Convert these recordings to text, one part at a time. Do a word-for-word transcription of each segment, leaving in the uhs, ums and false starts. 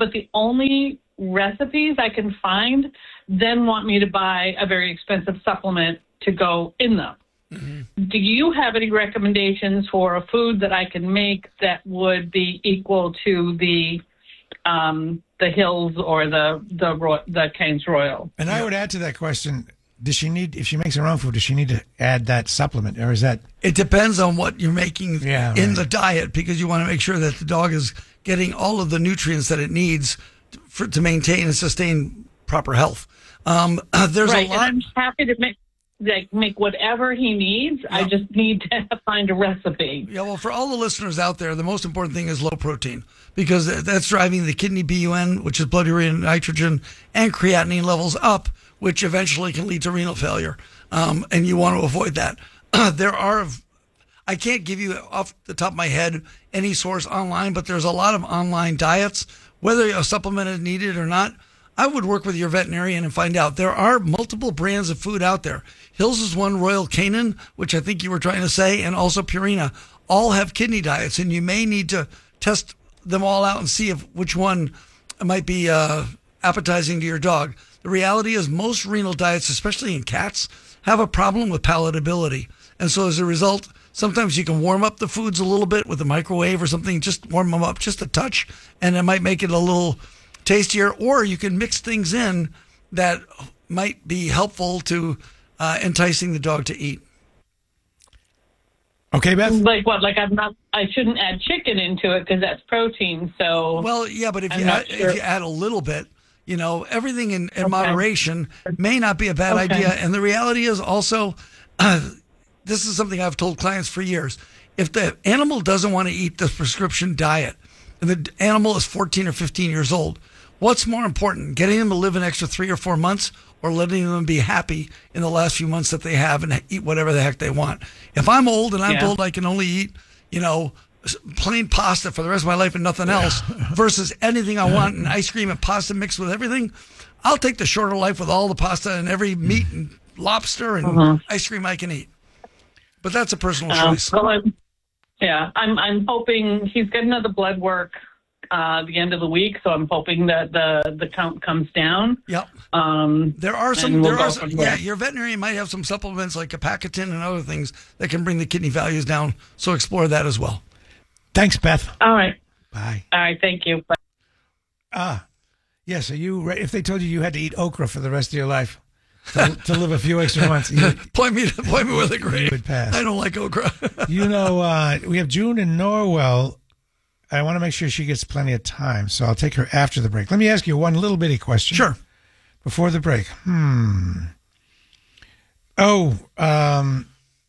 but the only recipes I can find then want me to buy a very expensive supplement to go in them. Mm-hmm. Do you have any recommendations for a food that I can make that would be equal to the um, the Hills or the the the Cane's Royal? And I would add to that question: does she need, if she makes her own food, does she need to add that supplement, or is that? It depends on what you're making yeah, right. in the diet, because you want to make sure that the dog is getting all of the nutrients that it needs for, to maintain and sustain proper health. Um, there's right, a lot. And I'm happy to make. Like make whatever he needs. Yep. I just need to find a recipe. Yeah, well, for all the listeners out there, the most important thing is low protein, because that's driving the kidney B U N, which is blood urea nitrogen, and creatinine levels up, which eventually can lead to renal failure. Um, and you want to avoid that. There are, I can't give you off the top of my head any source online, but there's a lot of online diets, whether a supplement is needed or not. I would work with your veterinarian and find out. There are multiple brands of food out there. Hills is one, Royal Canin, which I think you were trying to say, and also Purina, all have kidney diets, and you may need to test them all out and see if which one might be uh, appetizing to your dog. The reality is most renal diets, especially in cats, have a problem with palatability. And so as a result, sometimes you can warm up the foods a little bit with a microwave or something, just warm them up just a touch, and it might make it a little tastier, or you can mix things in that might be helpful to uh, enticing the dog to eat. Okay, Beth? Like what? Like I'm not. I shouldn't add chicken into it because that's protein. So well, yeah, but if I'm you add, sure. if you add a little bit, you know, everything in, in okay. moderation may not be a bad okay. idea. And the reality is also, uh, this is something I've told clients for years. If the animal doesn't want to eat the prescription diet, and the animal is fourteen or fifteen years old, what's more important, getting them to live an extra three or four months or letting them be happy in the last few months that they have and eat whatever the heck they want? If I'm old and I'm yeah. told I can only eat, you know, plain pasta for the rest of my life and nothing else versus anything I want and ice cream and pasta mixed with everything, I'll take the shorter life with all the pasta and every meat and lobster and uh-huh. ice cream I can eat. But that's a personal uh, choice. Well, I'm, yeah, I'm, I'm hoping he's getting another blood work Uh, the end of the week, so I'm hoping that the the count comes down. Yep. Um, there are some. We'll there are some. Yeah, your veterinarian might have some supplements like Apacatin and other things that can bring the kidney values down. So explore that as well. Thanks, Beth. All right. Bye. All right. Thank you. Bye. Ah, yes. Yeah, so you, if they told you you had to eat okra for the rest of your life to, to live a few extra months, you would, point me to, point me with a grade. You would pass. I don't like okra. You know, uh, we have June in Norwell. I want to make sure she gets plenty of time, so I'll take her after the break. Let me ask you one little bitty question. Sure. Before the break. Hmm. Oh, um,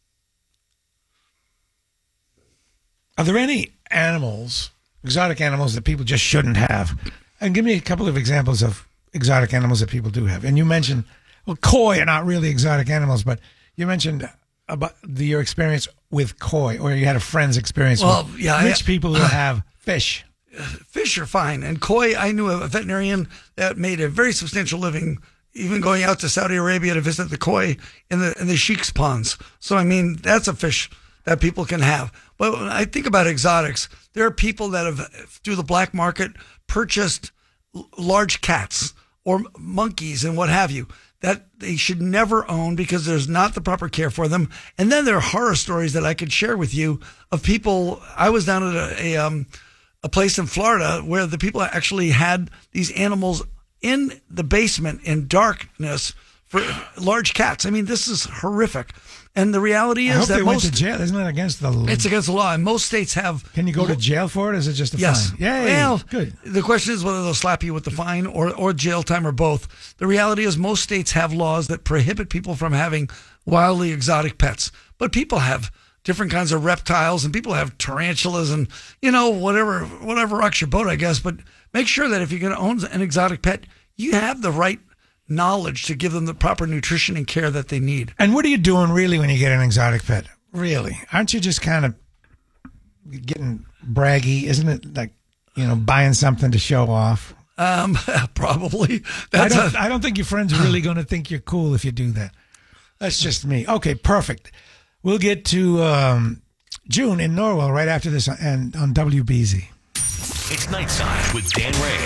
are there any animals, exotic animals, that people just shouldn't have? And give me a couple of examples of exotic animals that people do have. And you mentioned, well, koi are not really exotic animals, but you mentioned about the, your experience with koi, or you had a friend's experience well, with yeah, rich I, people who uh, have fish. Fish are fine. And koi, I knew a veterinarian that made a very substantial living, even going out to Saudi Arabia to visit the koi in the in the sheikh's ponds. So, I mean, that's a fish that people can have. But when I think about exotics, there are people that have, through the black market, purchased l- large cats or monkeys and what have you, that they should never own because there's not the proper care for them. And then there are horror stories that I could share with you of people. I was down at a, a, um, a place in Florida where the people actually had these animals in the basement in darkness for large cats. I mean, this is horrific. And the reality is I hope that they most went to jail. Isn't that against the law? It's against the law, and most states have. Can you go to jail for it? Or is it just a yes. fine? Yay. Well, good. The question is whether they'll slap you with the fine or, or jail time or both. The reality is most states have laws that prohibit people from having wildly exotic pets. But people have different kinds of reptiles, and people have tarantulas and, you know, whatever whatever rocks your boat, I guess. But make sure that if you're going to own an exotic pet, you have the right knowledge to give them the proper nutrition and care that they need. And what are you doing really when you get an exotic pet? Really? Aren't you just kind of getting braggy? Isn't it like, you know, buying something to show off? Um, probably. That's I, don't, a, I don't think your friends are really going to think you're cool if you do that. That's just me. Okay, perfect. We'll get to um, June in Norwell right after this and on W B Z. It's Nightside with Dan Ray.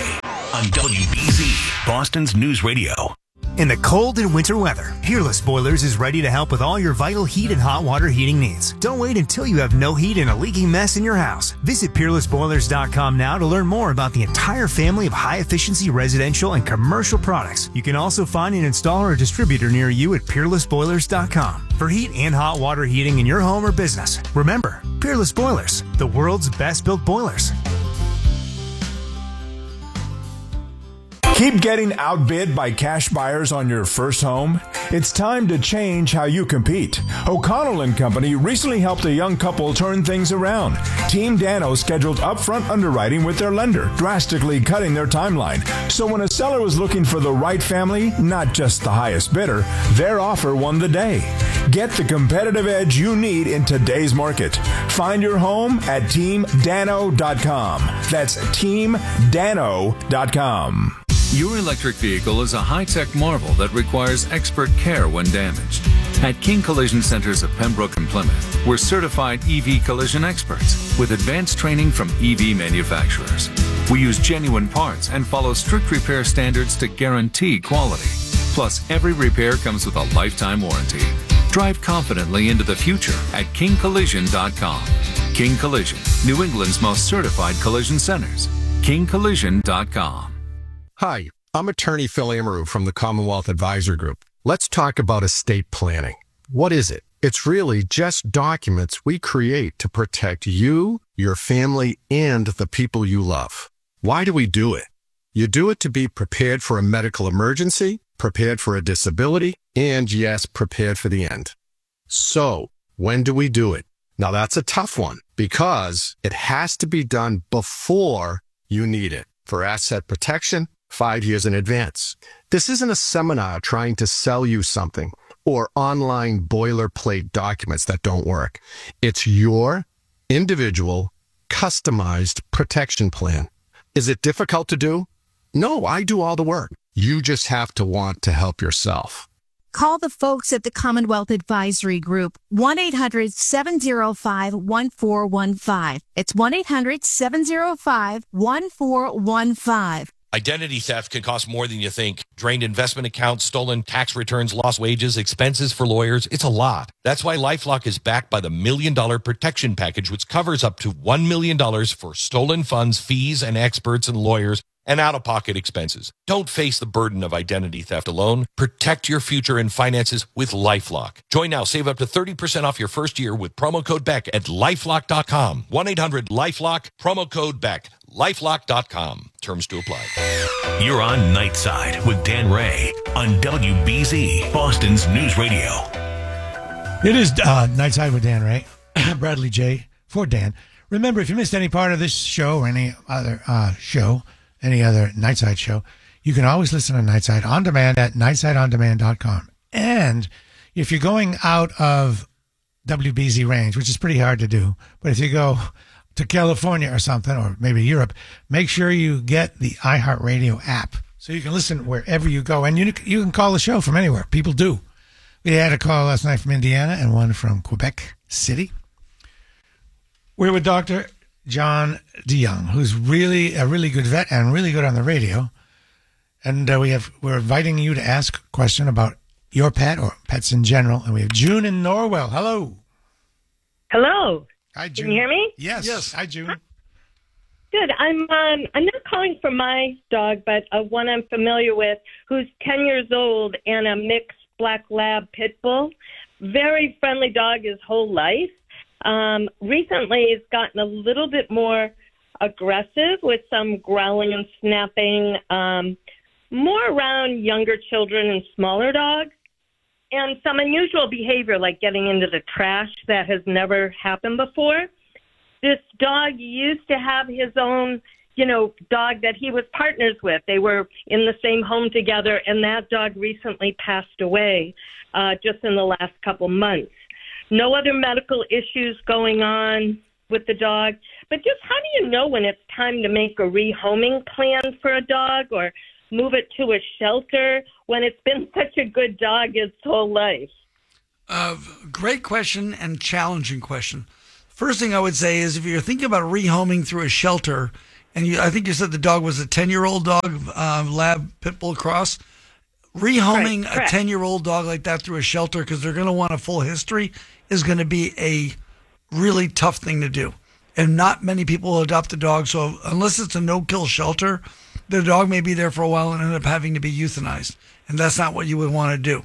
on W B Z, Boston's News Radio. In the cold and winter weather, Peerless Boilers is ready to help with all your vital heat and hot water heating needs. Don't wait until you have no heat and a leaking mess in your house. Visit peerless boilers dot com now to learn more about the entire family of high-efficiency residential and commercial products. You can also find an installer or distributor near you at peerless boilers dot com for heat and hot water heating in your home or business. Remember, Peerless Boilers, the world's best-built boilers. Keep getting outbid by cash buyers on your first home? It's time to change how you compete. O'Connell and Company recently helped a young couple turn things around. Team Dano scheduled upfront underwriting with their lender, drastically cutting their timeline. So when a seller was looking for the right family, not just the highest bidder, their offer won the day. Get the competitive edge you need in today's market. Find your home at team dano dot com. That's team dano dot com. Your electric vehicle is a high-tech marvel that requires expert care when damaged. At King Collision Centers of Pembroke and Plymouth, we're certified E V collision experts with advanced training from E V manufacturers. We use genuine parts and follow strict repair standards to guarantee quality. Plus, every repair comes with a lifetime warranty. Drive confidently into the future at king collision dot com. King Collision, New England's most certified collision centers. king collision dot com. Hi, I'm attorney Phil Amaru from the Commonwealth Advisor Group. Let's talk about estate planning. What is it? It's really just documents we create to protect you, your family, and the people you love. Why do we do it? You do it to be prepared for a medical emergency, prepared for a disability, and yes, prepared for the end. So, when do we do it? Now that's a tough one because it has to be done before you need it for asset protection, five years in advance. This isn't a seminar trying to sell you something or online boilerplate documents that don't work. It's your individual, customized protection plan. Is it difficult to do? No, I do all the work. You just have to want to help yourself. Call the folks at the Commonwealth Advisory Group, one eight hundred seven oh five one four one five. It's one eight hundred seven oh five one four one five. Identity theft can cost more than you think. Drained investment accounts, stolen tax returns, lost wages, expenses for lawyers. It's a lot. That's why LifeLock is backed by the Million Dollar Protection Package, which covers up to one million dollars for stolen funds, fees, and experts and lawyers, and out-of-pocket expenses. Don't face the burden of identity theft alone. Protect your future and finances with LifeLock. Join now. Save up to thirty percent off your first year with promo code Beck at lifelock dot com. one eight hundred lifelock, promo code Beck. lifelock dot com. Terms to apply. You're on Nightside with Dan Ray on W B Z, Boston's News Radio. It is uh, Nightside with Dan Ray. Bradley J. for Dan. Remember, if you missed any part of this show or any other uh, show, any other Nightside show, you can always listen to Nightside on demand at nightside on demand dot com. And if you're going out of W B Z range, which is pretty hard to do, but if you go to California or something, or maybe Europe, make sure you get the iHeartRadio app so you can listen wherever you go. And you, you can call the show from anywhere. People do. We had a call last night from Indiana and one from Quebec City. We're with Doctor John DeYoung, who's really a really good vet and really good on the radio. And uh, we have, we're inviting you to ask a question about your pet or pets in general. And we have June in Norwell. Hello. Hello. Hi, June. Can you hear me? Yes. Yes. Hi, June. Good. I'm um, I'm not calling for my dog, but uh, one I'm familiar with who's ten years old and a mixed black lab pit bull. Very friendly dog his whole life. Um, recently, he's gotten a little bit more aggressive with some growling and snapping, um, more around younger children and smaller dogs. And some unusual behavior like getting into the trash that has never happened before. This dog used to have his own, you know, dog that he was partners with. They were in the same home together, and that dog recently passed away uh, just in the last couple months. No other medical issues going on with the dog. But just how do you know when it's time to make a rehoming plan for a dog or move it to a shelter when it's been such a good dog its whole life? Uh, great question and challenging question. First thing I would say is if you're thinking about rehoming through a shelter, and you, I think you said the dog was a ten-year-old dog, uh, lab pit bull cross. Rehoming Right, a ten-year-old dog like that through a shelter because they're going to want a full history is going to be a really tough thing to do. And not many people will adopt a dog. So unless it's a no-kill shelter, the dog may be there for a while and end up having to be euthanized. And that's not what you would want to do.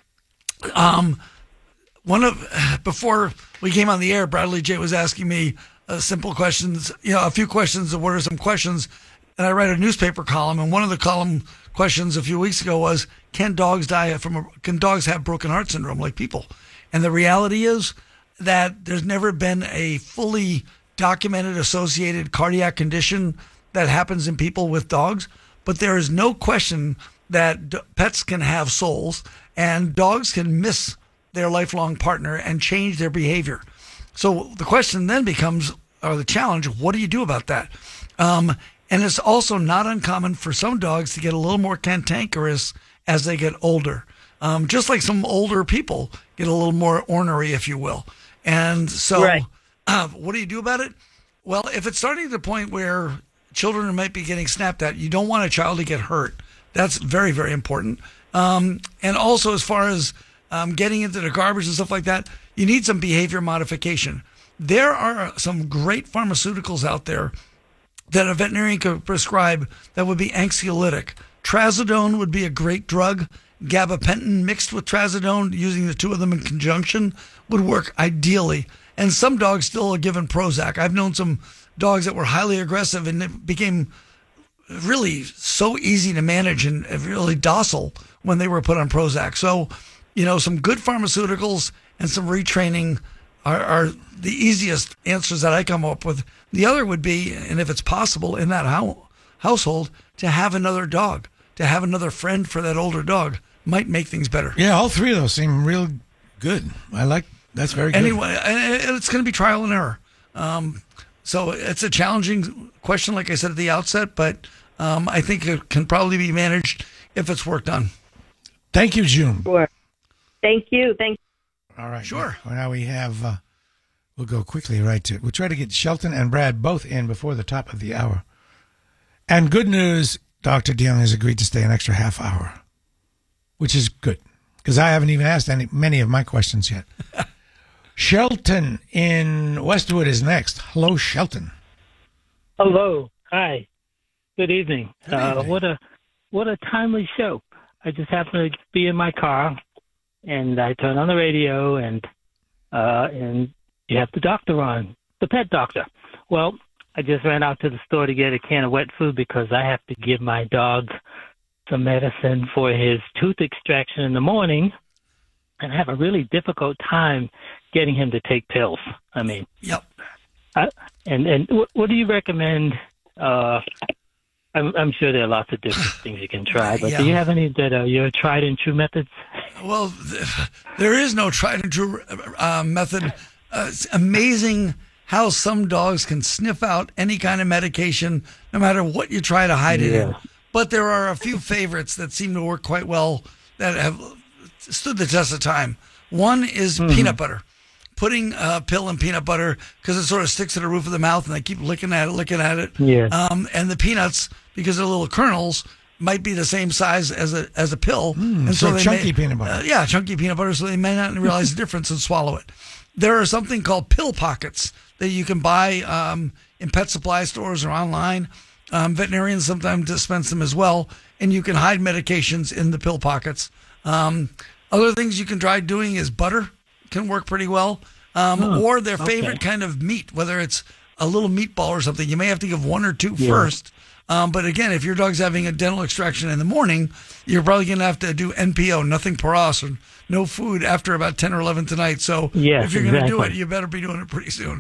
Um, one of before we came on the air, Bradley J was asking me uh, simple questions, you know, a few questions of what are some questions. And I write a newspaper column, and one of the column questions a few weeks ago was, can dogs die from a, can dogs have broken heart syndrome like people? And the reality is that there's never been a fully documented associated cardiac condition that happens in people with dogs, but there is no question that d- pets can have souls and dogs can miss their lifelong partner and change their behavior. So the question then becomes, or the challenge, what do you do about that? Um, and it's also not uncommon for some dogs to get a little more cantankerous as they get older. Um, just like some older people get a little more ornery, if you will. And so Right. uh, what do you do about it? Well, if it's starting to the point where children might be getting snapped at, you don't want a child to get hurt. That's very, very important. Um, and also as far as um, getting into the garbage and stuff like that, you need some behavior modification. There are some great pharmaceuticals out there that a veterinarian could prescribe that would be anxiolytic. Trazodone would be a great drug. Gabapentin mixed with trazodone, using the two of them in conjunction, would work ideally. And some dogs still are given Prozac. I've known some dogs that were highly aggressive and it became really so easy to manage and really docile when they were put on Prozac. So, you know, some good pharmaceuticals and some retraining are, are the easiest answers that I come up with. The other would be, and if it's possible in that ho- household, to have another dog, to have another friend for that older dog might make things better. Yeah, all three of those seem real good. I like, that's very good. Anyway, and it's going to be trial and error. Um, so it's a challenging question, like I said at the outset, but um, I think it can probably be managed if it's worked on. Thank you, June. Sure. Thank you. Thank All right. Sure. Well, now we have, uh, we'll go quickly right to it. We'll try to get Shelton and Brad both in before the top of the hour. And good news, Doctor DeYoung has agreed to stay an extra half hour, which is good because I haven't even asked any many of my questions yet. Shelton in Westwood is next. Hello, Shelton. Hello. Hi. Good evening. Good uh, evening. what a what a timely show. I just happened to be in my car, and I turn on the radio, and uh, and you have the doctor on, the pet doctor. Well, I just ran out to the store to get a can of wet food because I have to give my dog some medicine for his tooth extraction in the morning, and I have a really difficult time getting him to take pills. I mean, Yep. I, and and what, what do you recommend? Uh, I'm, I'm sure there are lots of different things you can try, but Yeah. do you have any that are your tried and true methods? Well, th- there is no tried and true uh, method. Uh, it's amazing how some dogs can sniff out any kind of medication, no matter what you try to hide it in. Yes. But there are a few favorites that seem to work quite well that have stood the test of time. One is Mm-hmm. peanut butter. Putting a pill in peanut butter because it sort of sticks to the roof of the mouth, and they keep licking at it, licking at it. Yeah. Um, and the peanuts, because they're little kernels, might be the same size as a as a pill. and so they chunky may- peanut butter. uh, yeah, chunky peanut butter, so they may not realize the difference and swallow it. There are something called pill pockets that you can buy um, in pet supply stores or online. Um, veterinarians sometimes dispense them as well, and you can hide medications in the pill pockets. Um, other things you can try doing is butter can work pretty well, um, Oh, or their okay. favorite kind of meat, whether it's a little meatball or something. You may have to give one or two Yeah. first. Um, but again, if your dog's having a dental extraction in the morning, you're probably going to have to do N P O, nothing paras, or no food after about ten or eleven tonight. So Yes, if you're going to do it, exactly. you better be doing it pretty soon.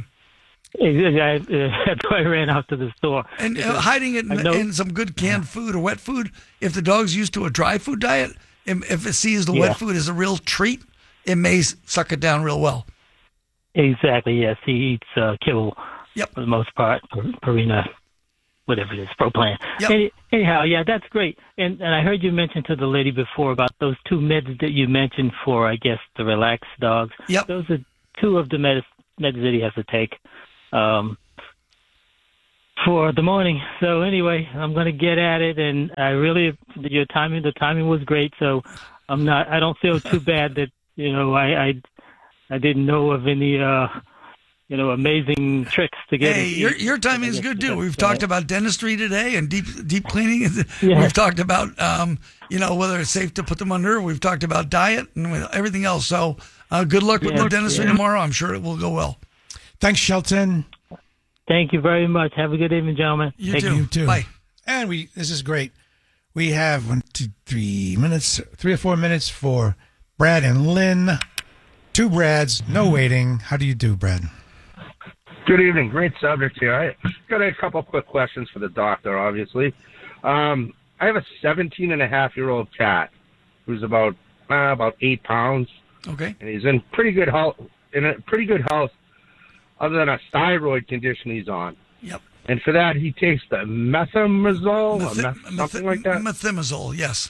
I, that's why I ran out to the store. And uh, Because hiding it I in, know- in some good canned food or wet food, if the dog's used to a dry food diet, if, if it sees the Yeah. wet food as a real treat, it may s- suck it down real well. Exactly, yes. He eats uh, kibble Yep. for the most part, per- Purina, whatever it is, ProPlan. Yep. Any, anyhow, yeah, that's great. And and I heard you mention to the lady before about those two meds that you mentioned for, I guess, the relaxed dogs. Yep. Those are two of the meds, meds that he has to take. Um, for the morning. So anyway, I'm going to get at it, and I really your timing. The timing was great. So I'm not. I don't feel too bad that you know I I, I didn't know of any. Uh, You know, amazing tricks to get. Hey, it, your your timing is good too. We've uh, talked about dentistry today and deep deep cleaning. Yeah. We've talked about um, you know, whether it's safe to put them under. We've talked about diet and everything else. So, uh, good luck with Yeah, the dentistry yeah. tomorrow. I'm sure it will go well. Thanks, Shelton. Thank you very much. Have a good evening, gentlemen. You Thank too. You too. Bye. And we this is great. We have one, two, three minutes, three or four minutes for Brad and Lynn. Two Brads, no waiting. How do you do, Brad? Good evening. Great subject here. I got a couple quick questions for the doctor, obviously. Um, I have a seventeen and a half year old cat who's about uh, about eight pounds. Okay. And he's in pretty good health, in a pretty good health, other than a thyroid condition he's on. Yep. And for that, he takes the methimazole, Meth- or meth- meth- something like that. Methimazole, yes.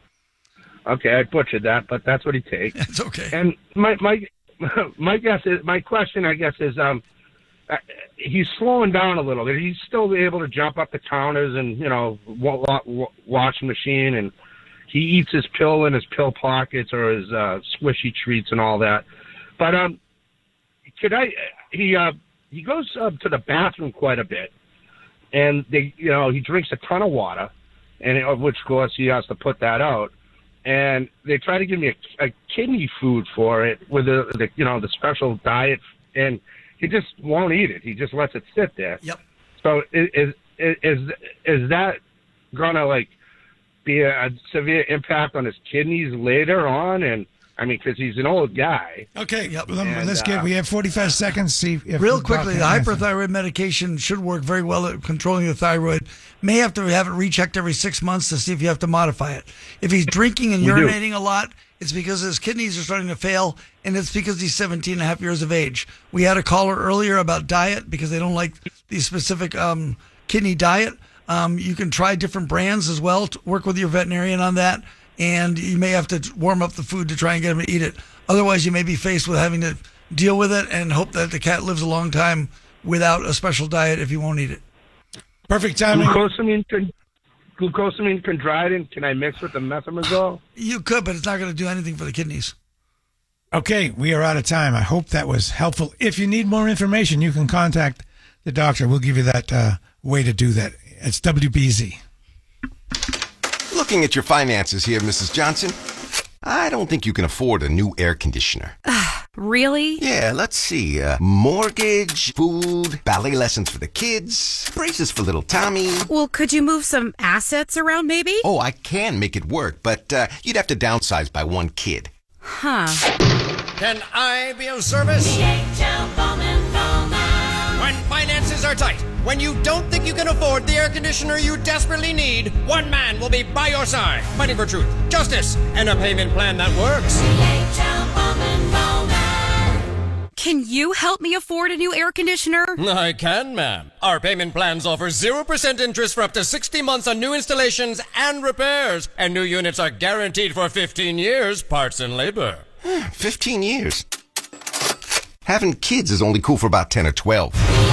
Okay, I butchered that, but that's what he takes. It's okay. And my my my guess is my question, I guess, is um. Uh, he's slowing down a little bit. He's still able to jump up the counters and, you know, wa- wa- washing machine, and he eats his pill in his pill pockets or his uh, squishy treats and all that. But um, could I? He uh, he goes uh, to the bathroom quite a bit, and they, you know, he drinks a ton of water, and of which, of course, he has to put that out. And they try to give me a, a kidney food for it with the, the, you know, the special diet, and he just won't eat it. He just lets it sit there. Yep. So is is is, is that gonna like be a, a severe impact on his kidneys later on? And I mean, because he's an old guy. Okay. Yep. And, Let's uh, get. We have forty-five seconds. See if Real the quickly, the doc can answer. hyperthyroid medication should work very well at controlling the thyroid. May have to have it rechecked every six months to see if you have to modify it. If he's drinking and We do. urinating a lot, it's because his kidneys are starting to fail, and it's because he's seventeen and a half years of age. We had a caller earlier about diet because they don't like the specific um, kidney diet. Um, you can try different brands as well to work with your veterinarian on that, and you may have to warm up the food to try and get him to eat it. Otherwise, you may be faced with having to deal with it and hope that the cat lives a long time without a special diet if you won't eat it. Perfect timing. Glucosamine, con- glucosamine chondroitin, can I mix with the methimazole? You could, but it's not going to do anything for the kidneys. Okay, we are out of time. I hope that was helpful. If you need more information, you can contact the doctor. We'll give you that uh, way to do that. It's W B Z. Looking at your finances here, Missus Johnson, I don't think you can afford a new air conditioner. Really? Yeah, let's see. Uh, mortgage, food, ballet lessons for the kids, braces for little Tommy. Well, could you move some assets around maybe? Oh, I can make it work, but uh, you'd have to downsize by one kid. Huh. Can I be of service? When finances are tight, when you don't think you can afford the air conditioner you desperately need, one man will be by your side, fighting for truth, justice, and a payment plan that works. Can you help me afford a new air conditioner? I can, ma'am. Our payment plans offer zero percent interest for up to sixty months on new installations and repairs, and new units are guaranteed for fifteen years, parts and labor. fifteen years? Having kids is only cool for about ten or twelve.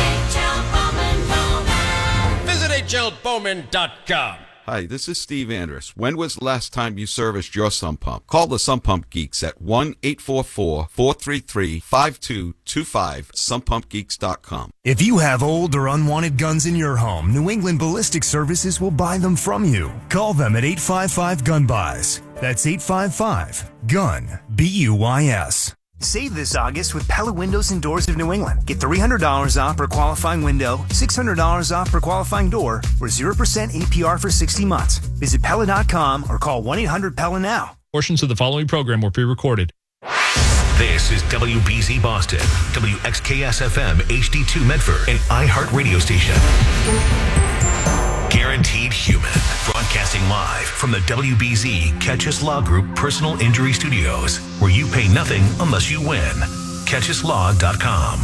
Visit H L Bowman dot com. Hi, this is Steve Andrus. When was the last time you serviced your sump pump? Call the Sump Pump Geeks at one eight four four, four three three, five two two five, sump pump geeks dot com. If you have old or unwanted guns in your home, New England Ballistic Services will buy them from you. Call them at eight five five, gun buys. That's eight five five, gun, B U Y S. Save this August with Pella Windows and Doors of New England. Get three hundred dollars off per qualifying window, six hundred dollars off per qualifying door, or zero percent A P R for sixty months. Visit Pella dot com or call one eight hundred Pella now. Portions of the following program were pre-recorded. This is W B Z Boston, W X K S F M H D two Medford, an iHeart radio station. Guaranteed Human, broadcasting live from the W B Z Catchus Law Group Personal Injury Studios, where you pay nothing unless you win. Catchus Law dot com.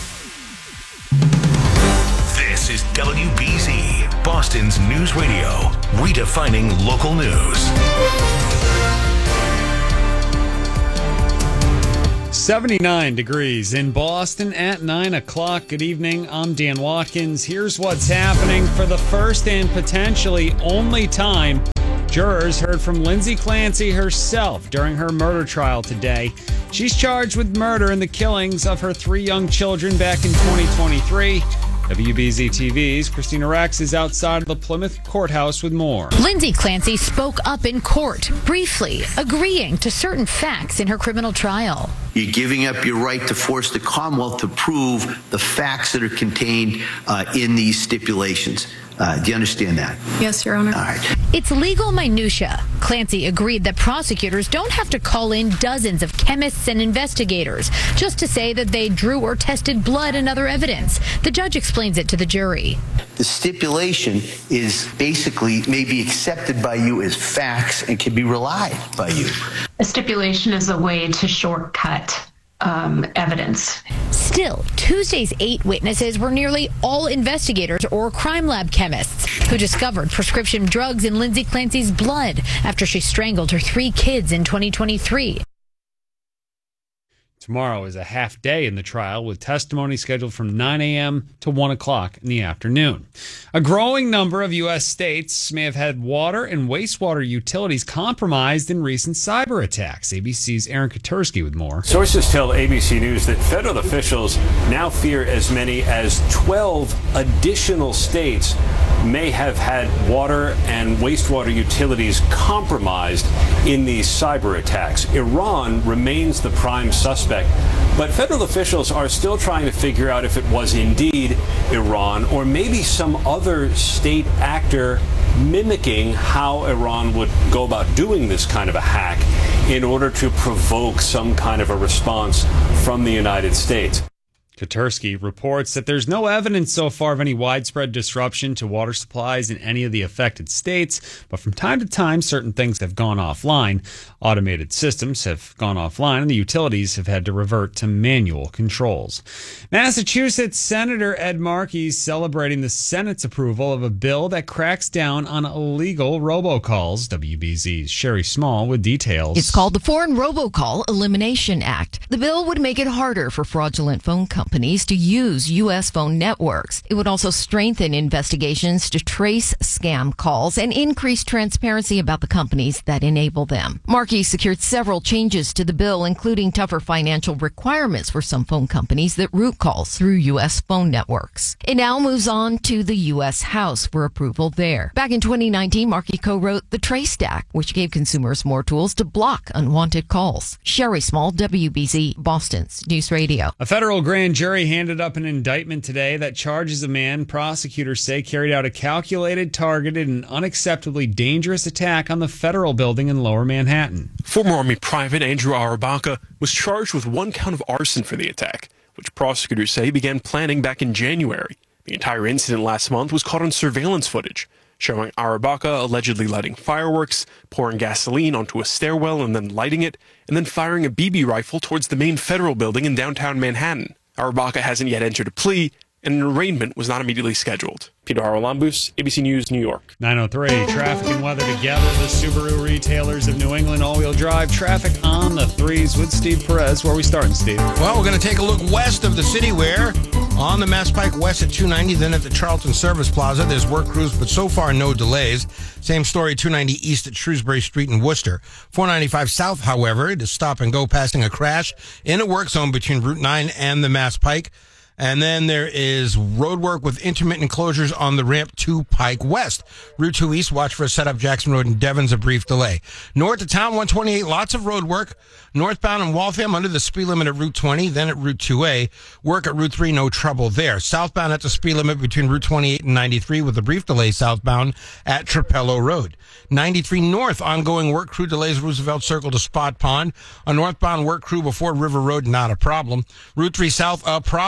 This is W B Z, Boston's news radio, redefining local news. seventy-nine degrees in Boston at nine o'clock. Good evening. I'm Dan Watkins. Here's what's happening. For the first and potentially only time, jurors heard from Lindsay Clancy herself during her murder trial today. She's charged with murder in the killings of her three young children back in twenty twenty-three. W B Z T V's Christina Rex is outside of the Plymouth courthouse with more. Lindsay Clancy spoke up in court, briefly agreeing to certain facts in her criminal trial. You're giving up your right to force the Commonwealth to prove the facts that are contained uh, in these stipulations. Uh, do you understand that? Yes, Your Honor. All right. It's legal minutia. Clancy agreed that prosecutors don't have to call in dozens of chemists and investigators just to say that they drew or tested blood and other evidence. The judge explains it to the jury. The stipulation is basically maybe accepted by you as facts and can be relied by you. A stipulation is a way to shortcut Um, evidence. Still, Tuesday's eight witnesses were nearly all investigators or crime lab chemists who discovered prescription drugs in Lindsay Clancy's blood after she strangled her three kids in twenty twenty-three. Tomorrow is a half day in the trial with testimony scheduled from nine a.m. to one o'clock in the afternoon. A growing number of U S states may have had water and wastewater utilities compromised in recent cyber attacks. A B C's Aaron Katersky with more. Sources tell A B C News that federal officials now fear as many as twelve additional states may have had water and wastewater utilities compromised in these cyber attacks. Iran remains the prime suspect. But federal officials are still trying to figure out if it was indeed Iran or maybe some other state actor mimicking how Iran would go about doing this kind of a hack in order to provoke some kind of a response from the United States. Katersky reports that there's no evidence so far of any widespread disruption to water supplies in any of the affected states, but from time to time, certain things have gone offline. Automated systems have gone offline, and the utilities have had to revert to manual controls. Massachusetts Senator Ed Markey is celebrating the Senate's approval of a bill that cracks down on illegal robocalls. W B Z's Sherry Small with details. It's called the Foreign Robocall Elimination Act. The bill would make it harder for fraudulent phone companies companies to use U S phone networks. It would also strengthen investigations to trace scam calls and increase transparency about the companies that enable them. Markey secured several changes to the bill, including tougher financial requirements for some phone companies that route calls through U S phone networks. It now moves on to the U S House for approval there. Back in twenty nineteen, Markey co-wrote the Traced Act, which gave consumers more tools to block unwanted calls. Sherry Small, W B Z, Boston's News Radio. A federal grand jury handed up an indictment today that charges a man prosecutors say carried out a calculated, targeted, and unacceptably dangerous attack on the federal building in Lower Manhattan. Former Army Private Andrew Arabaka was charged with one count of arson for the attack, which prosecutors say began planning back in January. The entire incident last month was caught on surveillance footage, showing Arabaka allegedly lighting fireworks, pouring gasoline onto a stairwell and then lighting it, and then firing a B B rifle towards the main federal building in downtown Manhattan. Arabaka hasn't yet entered a plea, and an arraignment was not immediately scheduled. Peter Haralambous, A B C News, New York. nine oh three, traffic and weather together. The Subaru retailers of New England all-wheel drive. Traffic on the threes with Steve Perez. Where are we starting, Steve? Well, we're going to take a look west of the city where on the Mass Pike West at two ninety, then at the Charlton Service Plaza, there's work crews, but so far no delays. Same story, two ninety east at Shrewsbury Street in Worcester. four ninety-five south, however, it is stop and go passing a crash in a work zone between Route nine and the Mass Pike. And then there is road work with intermittent closures on the ramp to Pike West. Route two East, watch for a setup. Jackson Road and Devon's a brief delay. North to town, one twenty-eight, lots of road work. Northbound in Waltham under the speed limit at Route twenty, then at Route two A. Work at Route three, no trouble there. Southbound at the speed limit between Route twenty-eight and ninety-three with a brief delay southbound at Trapello Road. ninety-three North, ongoing work crew delays Roosevelt Circle to Spot Pond. A northbound work crew before River Road, not a problem. Route three South, a problem. Your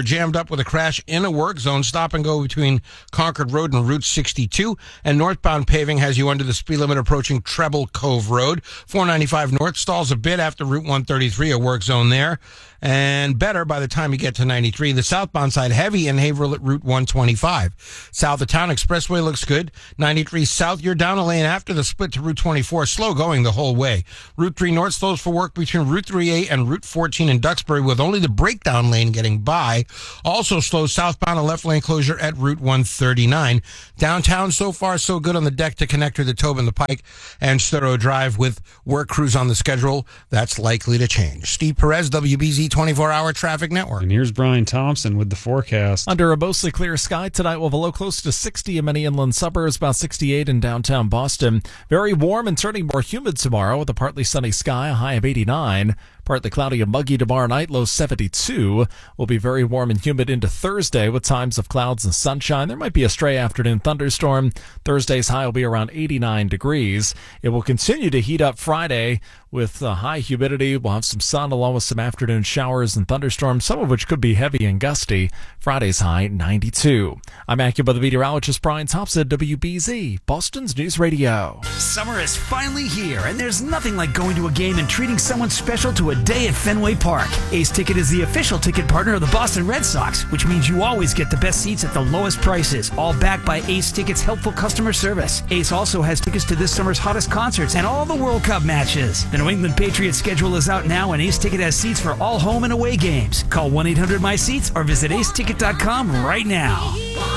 jammed up with a crash in a work zone. Stop and go between Concord Road and Route sixty-two. And northbound paving has you under the speed limit approaching Treble Cove Road. four ninety-five North stalls a bit after Route one thirty-three, a work zone there. And better by the time you get to ninety-three. The southbound side heavy in Haverhill at Route one twenty-five. South of town expressway looks good. ninety-three south, you're down a lane after the split to Route twenty-four. Slow going the whole way. Route three north slows for work between Route three A and Route fourteen in Duxbury with only the breakdown lane getting by. Also slow southbound, a left lane closure at Route one thirty-nine. Downtown so far so good on the deck to connect to the Tobin, the Pike, and Storrow Drive with work crews on the schedule. That's likely to change. Steve Perez, W B Z twenty-four hour Traffic Network. And here's Brian Thompson with the forecast. Under a mostly clear sky tonight, we'll have a low close to sixty in many inland suburbs, about sixty-eight in downtown Boston. Very warm and turning more humid tomorrow with a partly sunny sky, a high of eighty-nine. Partly cloudy and muggy tomorrow night, low seventy-two. Will be very warm and humid into Thursday with times of clouds and sunshine. There might be a stray afternoon thunderstorm. Thursday's high will be around eighty-nine degrees. It will continue to heat up Friday with uh, high humidity. We'll have some sun along with some afternoon showers and thunderstorms, some of which could be heavy and gusty. Friday's high, ninety-two. I'm AccuWeather meteorologist Brian Thompson, W B Z, Boston's News Radio. Summer is finally here, and there's nothing like going to a game and treating someone special to a day at Fenway Park. Ace Ticket is the official ticket partner of the Boston Red Sox, which means you always get the best seats at the lowest prices, all backed by Ace Ticket's helpful customer service. Ace also has tickets to this summer's hottest concerts and all the World Cup matches. The New England Patriots schedule is out now, and Ace Ticket has seats for all home and away games. Call one eight hundred my seats or visit ace ticket dot com right now.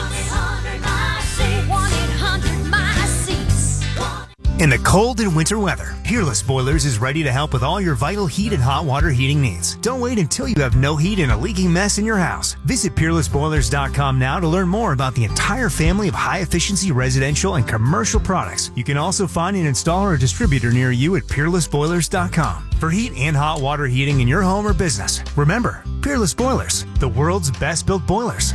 In the cold and winter weather, Peerless Boilers is ready to help with all your vital heat and hot water heating needs. Don't wait until you have no heat and a leaking mess in your house. Visit peerless boilers dot com now to learn more about the entire family of high-efficiency residential and commercial products. You can also find an installer or distributor near you at peerless boilers dot com. For heat and hot water heating in your home or business, remember, Peerless Boilers, the world's best-built boilers.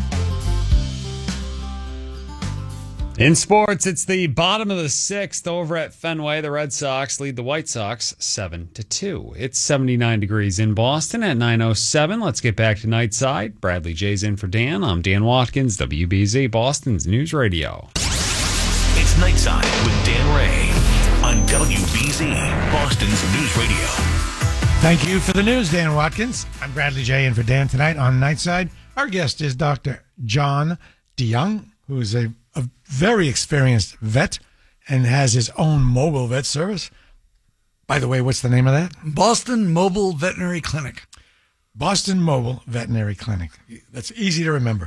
In sports, it's the bottom of the sixth over at Fenway. The Red Sox lead the White Sox seven to two. It's seventy-nine degrees in Boston at nine oh seven. Let's get back to Nightside. Bradley J's in for Dan. I'm Dan Watkins, W B Z, Boston's News Radio. It's Nightside with Dan Ray on W B Z, Boston's News Radio. Thank you for the news, Dan Watkins. I'm Bradley J in for Dan tonight on Nightside. Our guest is Doctor John DeYoung, who is a a very experienced vet and has his own mobile vet service. By the way, what's the name of that? Boston Mobile Veterinary Clinic. Boston Mobile Veterinary Clinic. That's easy to remember.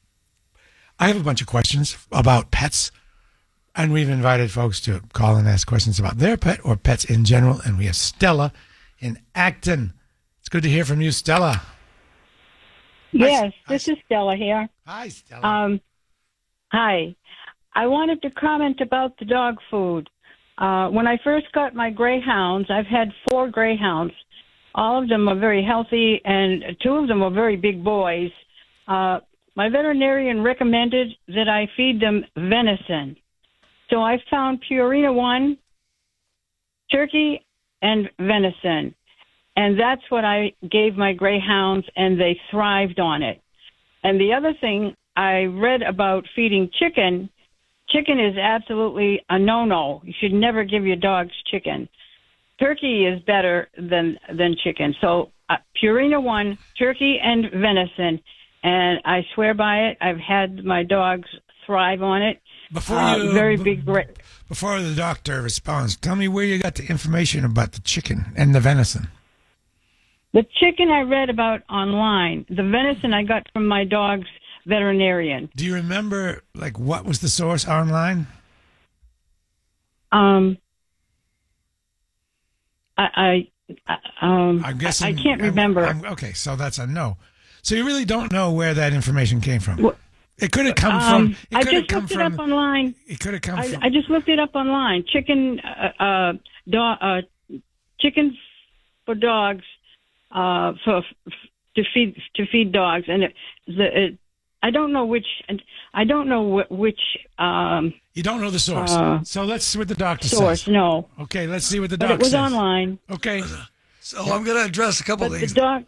I have a bunch of questions about pets, and we've invited folks to call and ask questions about their pet or pets in general, and we have Stella in Acton. It's good to hear from you, Stella. Yes, Hi, this is Stella here. Hi, Stella. Um, Hi. I wanted to comment about the dog food. Uh, when I first got my greyhounds, I've had four greyhounds. All of them are very healthy, and two of them are very big boys. Uh, my veterinarian recommended that I feed them venison. So I found Purina One, turkey, and venison. And that's what I gave my greyhounds, and they thrived on it. And the other thing, I read about feeding chicken. Chicken is absolutely a no-no. You should never give your dogs chicken. Turkey is better than than chicken. So uh, Purina One, turkey and venison, and I swear by it. I've had my dogs thrive on it. Before uh, you, very b- big. Gra- before the doctor responds, tell me where you got the information about the chicken and the venison. The chicken I read about online. The venison I got from my dog's veterinarian. Do you remember, like, what was the source online? Um, I, I, um, I'm guessing, I, I can't remember. I'm, I'm, okay, so that's a no. So you really don't know where that information came from. Well, it could have come um, from. It I could have just come looked from, it up online. It could have come I, from. I just looked it up online. Chicken, uh, uh, dog, uh, chicken for dogs, uh, for to feed to feed dogs, and it, the. It, I don't know which. I don't know wh- which. Um, you don't know the source. Uh, so let's see what the doctor source, says. Source, no. Okay, let's see what the but doctor it was says. online. Okay. So I'm going to address a couple but of things. The doc,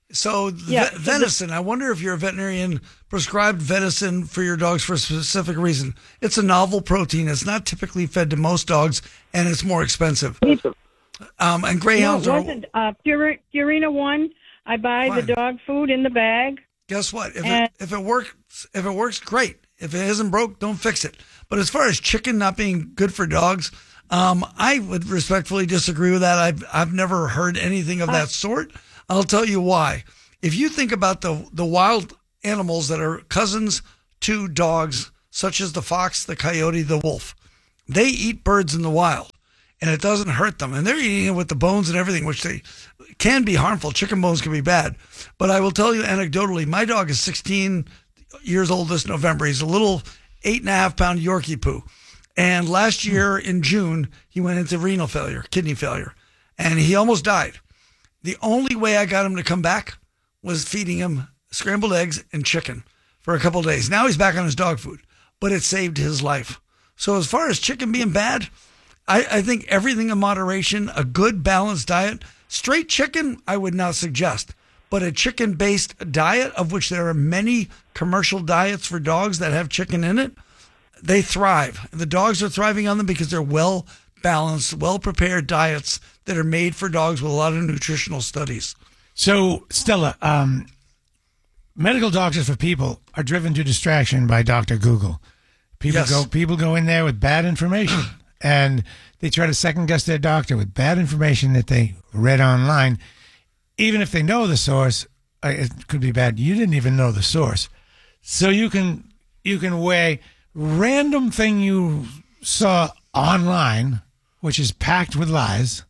So Yeah, ve- so the- venison. I wonder if your veterinarian prescribed venison for your dogs for a specific reason. It's a novel protein. It's not typically fed to most dogs, and it's more expensive. Um, and greyhounds no, it are. wasn't. Uh, Pur- Purina One. I buy Fine. the dog food in the bag. Guess what? If And- it if it works, if it works, great. If it isn't broke, don't fix it. But as far as chicken not being good for dogs, um, I would respectfully disagree with that. I've I've never heard anything of that sort. I'll tell you why. If you think about the the wild animals that are cousins to dogs, such as the fox, the coyote, the wolf, they eat birds in the wild, and it doesn't hurt them. And they're eating it with the bones and everything, which they can be harmful. Chicken bones can be bad. But I will tell you anecdotally, my dog is sixteen years old this November. He's a little eight and a half pound Yorkie poo. And last year in June, he went into renal failure, kidney failure, and he almost died. The only way I got him to come back was feeding him scrambled eggs and chicken for a couple of days. Now he's back on his dog food, but it saved his life. So as far as chicken being bad, I, I think everything in moderation, a good balanced diet. Straight chicken, I would not suggest, but a chicken-based diet, of which there are many commercial diets for dogs that have chicken in it, they thrive. The dogs are thriving on them because they're well-balanced, well-prepared diets that are made for dogs with a lot of nutritional studies. So, Stella, um, medical doctors for people are driven to distraction by Doctor Google. People Yes. go people go in there with bad information, and they try to second guess their doctor with bad information that they read online. Even if they know the source, uh, it could be bad. You didn't even know the source, so you can you can weigh random thing you saw online, which is packed with lies,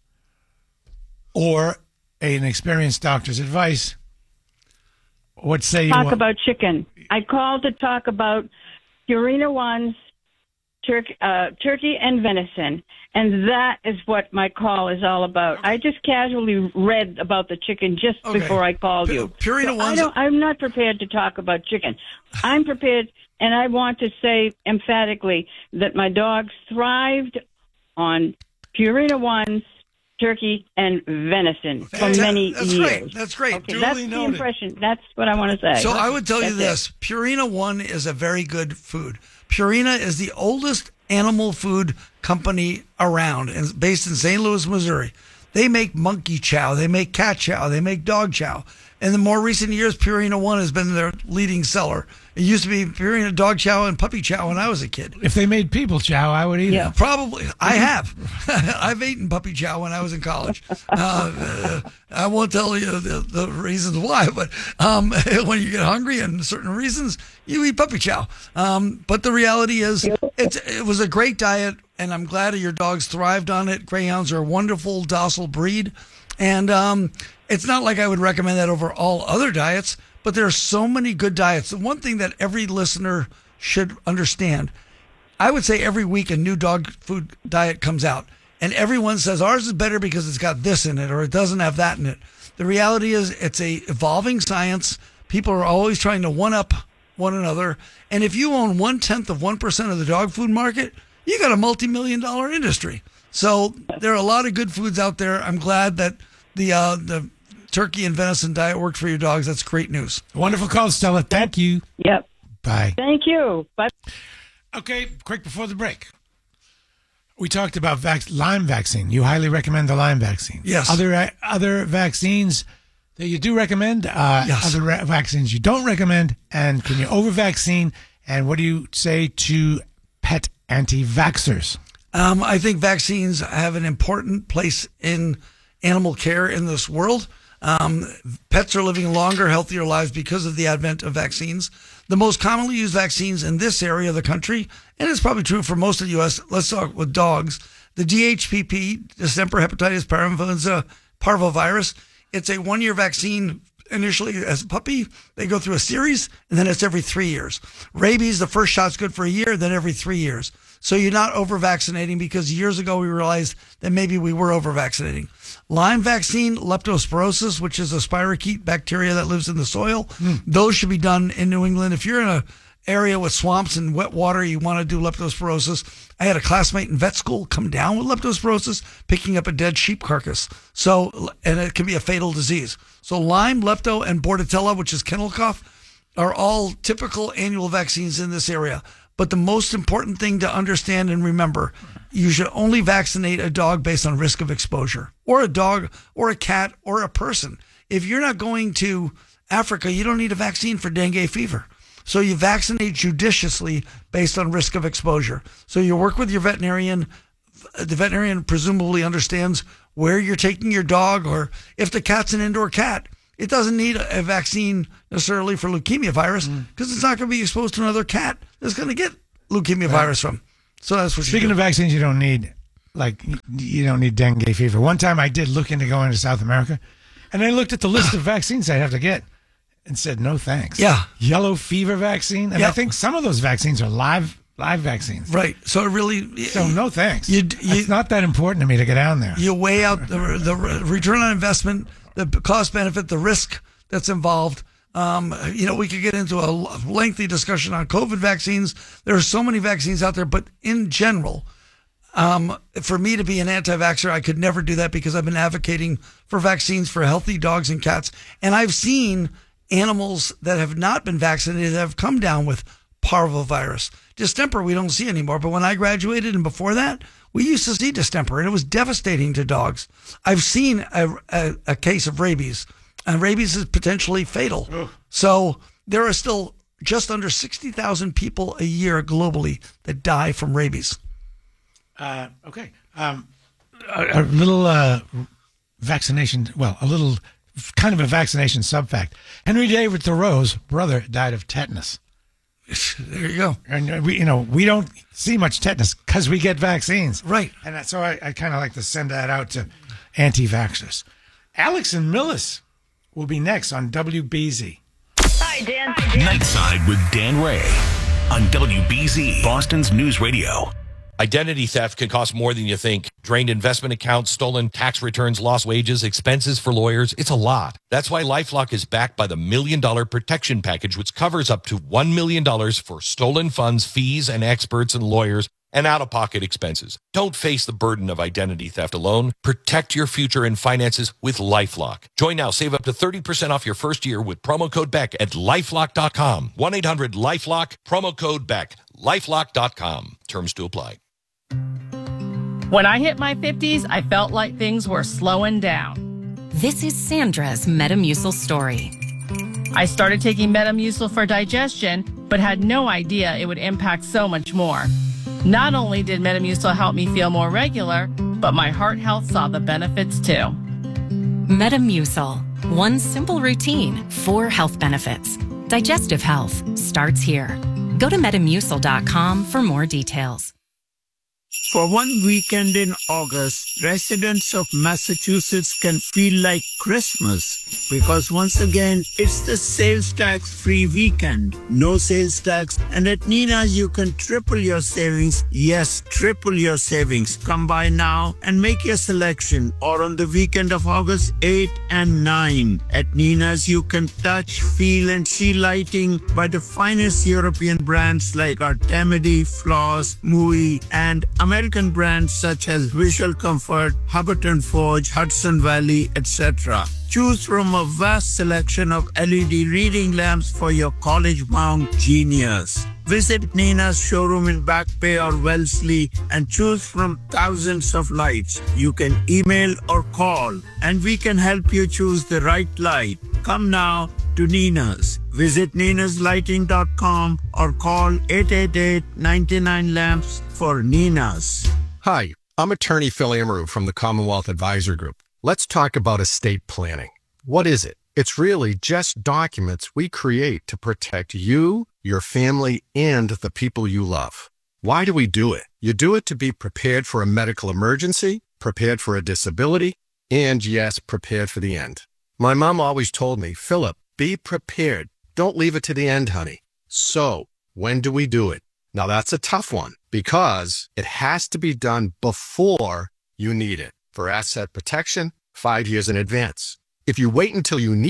or an experienced doctor's advice. What say you Talk want? about chicken. I called to talk about Purina One's turkey, uh, turkey and venison, and that is what my call is all about. I just casually read about the chicken just Okay. before I called Pu- you. Purina So I One's- don't, I'm not prepared to talk about chicken. I'm prepared, and I want to say emphatically that my dogs thrived on Purina One's turkey and venison for Fantastic. many That's years. great. That's great. Okay, Duly that's the noted. impression. That's what I want to say. So I would tell you That's this: Purina One is a very good food. Purina is the oldest animal food company around, and based in Saint Louis, Missouri. They make monkey chow, they make cat chow, they make dog chow. In the more recent years, Purina One has been their leading seller. It used to be Purina dog chow and puppy chow when I was a kid. If they made people chow, I would eat Yeah, it. probably. I have. I've eaten puppy chow when I was in college. Uh, uh, I won't tell you the, the reasons why, but um, when you get hungry and certain reasons, you eat puppy chow. Um, but the reality is, it's, it was a great diet, and I'm glad your dogs thrived on it. Greyhounds are a wonderful, docile breed. And um, it's not like I would recommend that over all other diets, but there are so many good diets. The one thing that every listener should understand, I would say every week a new dog food diet comes out, and everyone says ours is better because it's got this in it or it doesn't have that in it. The reality is it's a evolving science. People are always trying to one-up one another, and if you own one-tenth of one percent of the dog food market, you got a multi-million dollar industry. So there are a lot of good foods out there. I'm glad that the uh, the turkey and venison diet worked for your dogs. That's great news. Wonderful call, Stella. Thank you. Yep. Bye. Thank you. Bye. Okay, quick before the break. We talked about vac- Lyme vaccine. You highly recommend the Lyme vaccine. Yes. Other uh, other vaccines that you do recommend? Uh, Yes. Other ra- vaccines you don't recommend? And can you over-vaccine? And what do you say to pet anti-vaxxers? Um, I think vaccines have an important place in animal care in this world. Um, pets are living longer, healthier lives because of the advent of vaccines. The most commonly used vaccines in this area of the country, and it's probably true for most of the U S, let's talk with dogs, the D H P P, distemper hepatitis parainfluenza parvovirus. It's a one-year vaccine initially as a puppy. They go through a series, and then it's every three years. Rabies, the first shot's good for a year, then every three years. So you're not over-vaccinating, because years ago we realized that maybe we were over-vaccinating. Lyme vaccine, leptospirosis, which is a spirochete bacteria that lives in the soil, those should be done in New England. If you're in a area with swamps and wet water, you want to do leptospirosis. I had a classmate in vet school come down with leptospirosis, picking up a dead sheep carcass. So, and it can be a fatal disease. So Lyme, lepto, and Bordetella, which is kennel cough, are all typical annual vaccines in this area. But the most important thing to understand and remember, you should only vaccinate a dog based on risk of exposure, or a dog, or a cat, or a person. If you're not going to Africa, you don't need a vaccine for dengue fever. So you vaccinate judiciously based on risk of exposure. So you work with your veterinarian. The veterinarian presumably understands where you're taking your dog, or if the cat's an indoor cat, it doesn't need a vaccine necessarily for leukemia virus because mm. it's not going to be exposed to another cat that's going to get leukemia right. virus from. So that's what. Speaking of vaccines, you don't need like you don't need dengue fever. One time I did look into going to South America, and I looked at the list of vaccines I'd have to get, and said no thanks. Yeah, yellow fever vaccine, and yep. I think some of those vaccines are live live vaccines. Right. So it really. So no thanks. You, you, it's not that important to me to get down there. You weigh out the the return on investment, the cost benefit, the risk that's involved. Um, you know, we could get into a lengthy discussion on COVID vaccines. There are so many vaccines out there, but in general, um, for me to be an anti-vaxxer, I could never do that because I've been advocating for vaccines for healthy dogs and cats. And I've seen animals that have not been vaccinated that have come down with parvovirus. Distemper we don't see anymore, but when I graduated and before that, we used to see distemper, and it was devastating to dogs. I've seen a, a, a case of rabies, and rabies is potentially fatal. Ugh. So there are still just under sixty thousand people a year globally that die from rabies. Uh, okay. Um, a, a little uh, vaccination, well, a little kind of a vaccination sub-fact. Henry David Thoreau's brother died of tetanus. There you go. And we, you know, we don't see much tetanus because we get vaccines, right? And so I, I kind of like to send that out to anti-vaxxers. Alex and Millis will be next on W B Z. Hi, Dan. Nightside with Dan Ray on W B Z, Boston's News Radio. Identity theft can cost more than you think. Drained investment accounts, stolen tax returns, lost wages, expenses for lawyers. It's a lot. That's why LifeLock is backed by the Million Dollar Protection Package, which covers up to one million dollars for stolen funds, fees, and experts and lawyers, and out-of-pocket expenses. Don't face the burden of identity theft alone. Protect your future and finances with LifeLock. Join now. Save up to thirty percent off your first year with promo code Beck at lifelock dot com. one eight hundred lifelock, promo code Beck, lifelock dot com. Terms to apply. When I hit my fifties, I felt like things were slowing down. This is Sandra's Metamucil story. I started taking Metamucil for digestion, but had no idea it would impact so much more. Not only did Metamucil help me feel more regular, but my heart health saw the benefits too. Metamucil. One simple routine, four health benefits. Digestive health starts here. Go to metamucil dot com for more details. For one weekend in August, residents of Massachusetts can feel like Christmas because once again, it's the sales tax-free weekend. No sales tax, and at Nina's you can triple your savings. Yes, triple your savings. Come by now and make your selection, or on the weekend of August eighth and ninth. At Nina's you can touch, feel, and see lighting by the finest European brands like Artemidi, Floss, Mui, and American brands such as Visual Comfort, Hubbard and Forge, Hudson Valley, et cetera. Choose from a vast selection of L E D reading lamps for your college-bound genius. Visit Nina's showroom in Back Bay or Wellesley and choose from thousands of lights. You can email or call, and we can help you choose the right light. Come now to Nina's. Visit ninas lighting dot com or call eight eight eight, nine nine, lamps for Nina's. Hi, I'm attorney Phil Amaru from the Commonwealth Advisor Group. Let's talk about estate planning. What is it? It's really just documents we create to protect you, your family, and the people you love. Why do we do it? You do it to be prepared for a medical emergency, prepared for a disability, and yes, prepared for the end. My mom always told me, Philip, be prepared. Don't leave it to the end, honey. So, when do we do it? Now that's a tough one because it has to be done before you need it. For asset protection, five years in advance. If you wait until you need it,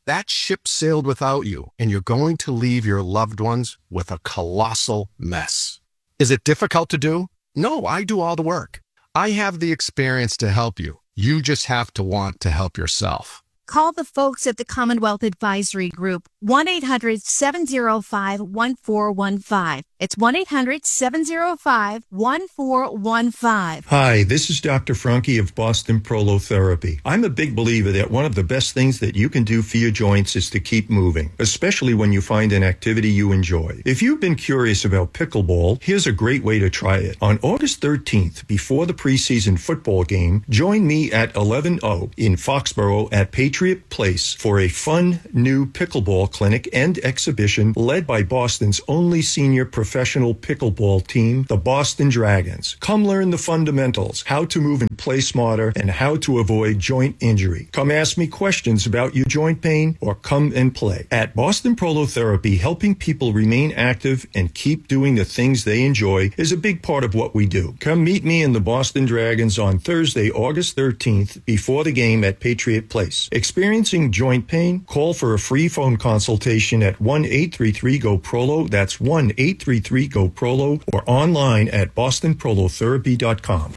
That ship sailed without you, and you're going to leave your loved ones with a colossal mess. Is it difficult to do? No, I do all the work. I have the experience to help you. You just have to want to help yourself. Call the folks at the Commonwealth Advisory Group, one eight hundred seven oh five one four one five. It's one eight hundred seven oh five one four one five. Hi, this is Doctor Franke of Boston Prolotherapy. I'm a big believer that one of the best things that you can do for your joints is to keep moving, especially when you find an activity you enjoy. If you've been curious about pickleball, here's a great way to try it. On August thirteenth, before the preseason football game, join me at eleven oh in Foxborough at Patriot Place for a fun new pickleball clinic and exhibition led by Boston's only senior professional pickleball team, the Boston Dragons. Come learn the fundamentals, how to move and play smarter, and how to avoid joint injury. Come ask me questions about your joint pain or come and play. At Boston Prolotherapy, helping people remain active and keep doing the things they enjoy is a big part of what we do. Come meet me and the Boston Dragons on Thursday, August thirteenth, before the game at Patriot Place. Experiencing joint pain? Call for a free phone consultation at one eight three three G O P R O L O. That's one eight three three G O P R O L O or online at boston prolotherapy dot com.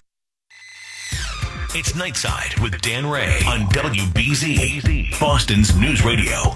It's Nightside with Dan Ray on W B Z, Boston's News Radio.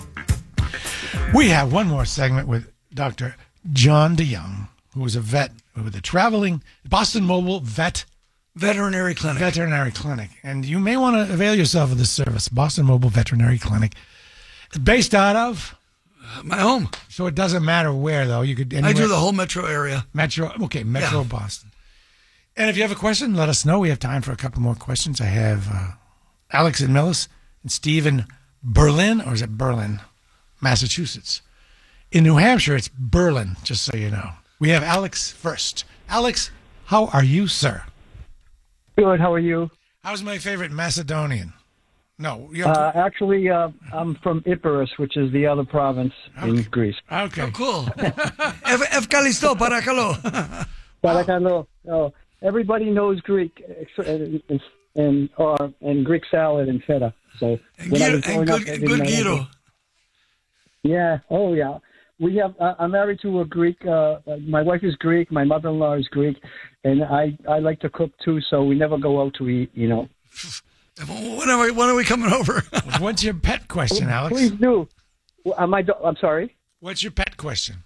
We have one more segment with Doctor John DeYoung, who is a vet with a traveling Boston Mobile Vet Veterinary Clinic. Veterinary Clinic. And you may want to avail yourself of this service, Boston Mobile Veterinary Clinic. It's based out of? Uh, my home. So it doesn't matter where, though. You could. Anywhere. I do the whole metro area. Metro, okay, Metro Yeah. Boston. And if you have a question, let us know. We have time for a couple more questions. I have uh, Alex in Millis and Stephen Berlin, or is it Berlin, Massachusetts. In New Hampshire, it's Berlin, just so you know. We have Alex first. Alex, how are you, sir? Good. How are you? How's my favorite Macedonian? No. You're... Uh, actually, uh, I'm from Epirus, which is the other province okay. in Greece. Okay. Oh, cool. Evkalisto, parakalo. Parakalo. Oh, everybody knows Greek and, and, uh, and Greek salad and feta. So and, when gyro, I was growing and good, up, I good didn't gyro. know. Yeah. Oh, yeah. We have. Uh, I'm married to a Greek. Uh, my wife is Greek. My mother-in-law is Greek, and I, I like to cook too. So we never go out to eat. You know. When are we? When are we coming over? What's your pet question, Alex? Please do. Uh, my, I'm sorry. What's your pet question?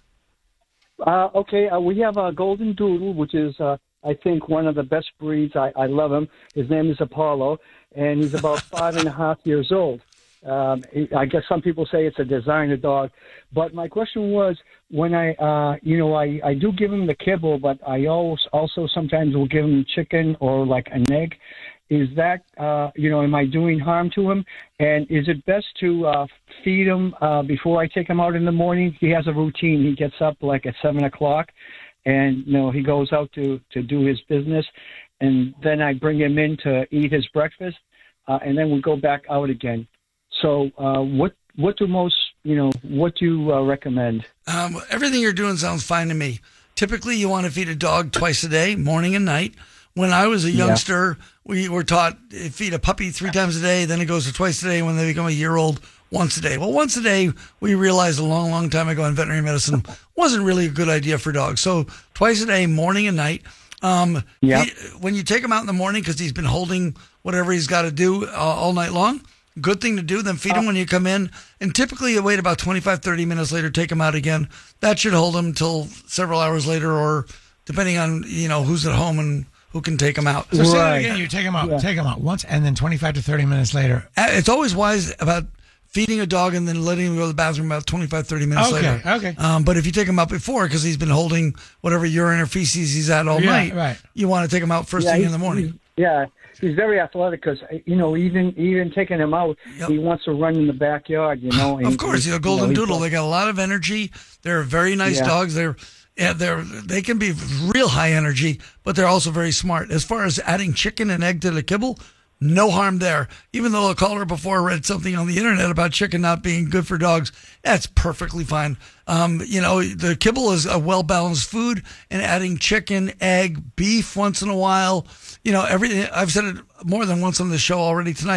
Uh, okay, uh, we have a golden doodle, which is, uh, I think, one of the best breeds. I, I love him. His name is Apollo, and he's about five and a half years old. Um, I guess some people say it's a designer dog, but my question was, when I, uh, you know, I, I do give him the kibble, but I also, also sometimes will give him chicken or like an egg. Is that, uh, you know, am I doing harm to him? And is it best to uh, feed him uh, before I take him out in the morning? He has a routine. He gets up like at seven o'clock, and, you know, he goes out to, to do his business, and then I bring him in to eat his breakfast, uh, and then we go back out again. So uh, what what do most, you know, what do you uh, recommend? Um, everything you're doing sounds fine to me. Typically, you want to feed a dog twice a day, morning and night. When I was a youngster, yeah. we were taught to feed a puppy three times a day, then it goes to twice a day. When they become a year old, once a day. Well, once a day, we realized a long, long time ago in veterinary medicine wasn't really a good idea for dogs. So twice a day, morning and night. Um, yeah. he, when you take him out in the morning because he's been holding whatever he's got to do uh, all night long, good thing to do. Then feed him when you come in. And typically you wait about twenty-five, thirty minutes later, take him out again. That should hold him until several hours later, or depending on, you know, who's at home and who can take him out. So say that again. You take him out, yeah. take him out once, and then twenty-five to thirty minutes later. It's always wise about feeding a dog and then letting him go to the bathroom about twenty-five, thirty minutes okay, later. Okay, um, but if you take him out before, because he's been holding whatever urine or feces he's at all yeah, night, right. you want to take him out first yeah, thing in the morning. Yeah, he's very athletic because, you know, even even taking him out, yep. he wants to run in the backyard, you know. And, of course, he's a golden you know, doodle. They got a lot of energy. They're very nice yeah. dogs. They're Yeah, they're they can be real high energy, but they're also very smart. As far as adding chicken and egg to the kibble, no harm there. Even though a caller before read something on the internet about chicken not being good for dogs, that's perfectly fine. Um, you know, the kibble is a well-balanced food, and adding chicken, egg, beef once in a while, you know, everything. I've said it more than once on the show already tonight.